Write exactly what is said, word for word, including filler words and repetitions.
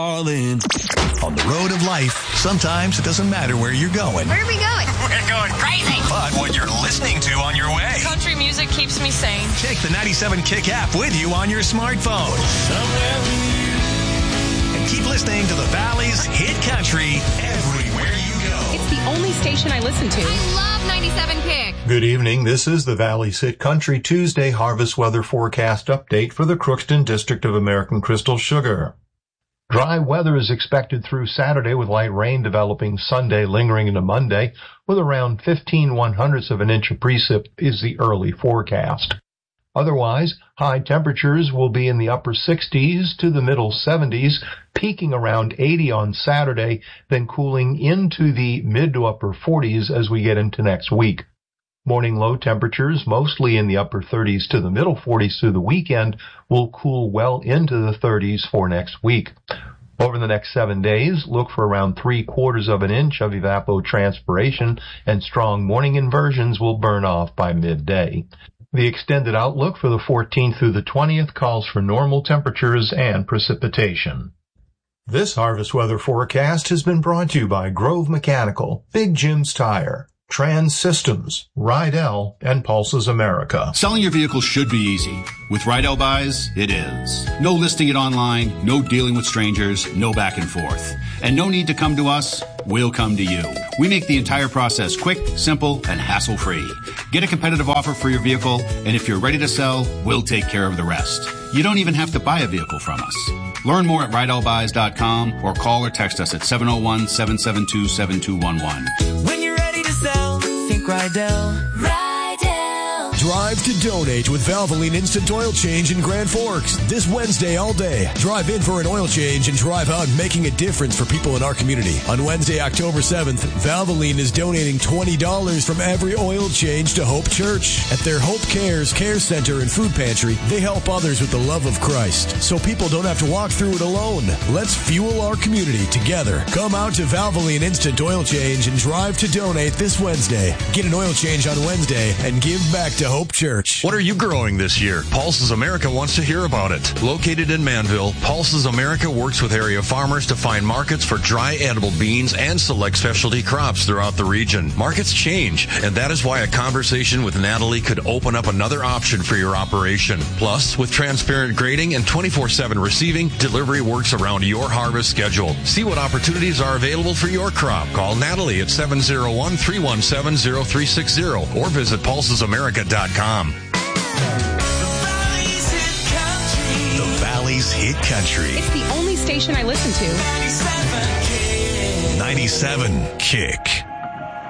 All in. On the road of life, sometimes it doesn't matter where you're going. Where are we going? We're going crazy. But what you're listening to on your way. Country music keeps me sane. Take the ninety-seven Kick app with you on your smartphone. Somewhere with you. And keep listening to the Valley's Hit Country everywhere you go. It's the only station I listen to. I love ninety-seven Kick. Good evening. This is the Valley's Hit Country Tuesday Harvest Weather Forecast Update for the Crookston District of American Crystal Sugar. Dry weather is expected through Saturday with light rain developing Sunday, lingering into Monday, with around fifteen one-hundredths of an inch of precip is the early forecast. Otherwise, high temperatures will be in the upper sixties to the middle seventies, peaking around eighty on Saturday, then cooling into the mid to upper forties as we get into next week. Morning low temperatures, mostly in the upper thirties to the middle forties through the weekend, will cool well into the thirties for next week. Over the next seven days, look for around three quarters of an inch of evapotranspiration, and strong morning inversions will burn off by midday. The extended outlook for the fourteenth through the twentieth calls for normal temperatures and precipitation. This harvest weather forecast has been brought to you by Grove Mechanical, Big Jim's Tire, Trans Systems, Rydell, and Pulses America. Selling your vehicle should be easy. With Rydell Buys, it is. No listing it online, no dealing with strangers, no back and forth. And no need to come to us, we'll come to you. We make the entire process quick, simple, and hassle-free. Get a competitive offer for your vehicle, and if you're ready to sell, we'll take care of the rest. You don't even have to buy a vehicle from us. Learn more at rydell buys dot com or call or text us at seven oh one, seven seven two, seven two one one. When you're ready to sell, think Rydell. Rydell. Drive to donate with Valvoline Instant Oil Change in Grand Forks this Wednesday all day. Drive in for an oil change and drive out making a difference for people in our community. On Wednesday, October seventh, Valvoline is donating twenty dollars from every oil change to Hope Church. At their Hope Cares Care Center and Food Pantry, they help others with the love of Christ, so people don't have to walk through it alone. Let's fuel our community together. Come out to Valvoline Instant Oil Change and drive to donate this Wednesday. Get an oil change on Wednesday and give back to Hope Church. What are you growing this year? Pulses America wants to hear about it. Located in Manville, Pulses America works with area farmers to find markets for dry edible beans and select specialty crops throughout the region. Markets change, and that is why a conversation with Natalie could open up another option for your operation. Plus, with transparent grading and twenty-four seven receiving, delivery works around your harvest schedule. See what opportunities are available for your crop. Call Natalie at seven oh one, three one seven, oh three six oh or visit pulses america dot com. The Valley's Hit Country. It's the only station I listen to. ninety-seven Kick.